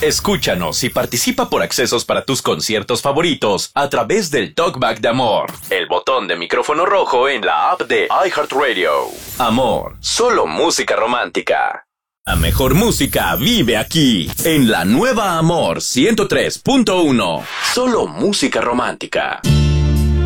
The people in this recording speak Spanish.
Escúchanos y participa por accesos para tus conciertos favoritos a través del Talkback de Amor, el botón de micrófono rojo en la app de iHeartRadio. Amor, solo música romántica. La mejor música vive aquí, en la nueva Amor 103.1. Solo música romántica.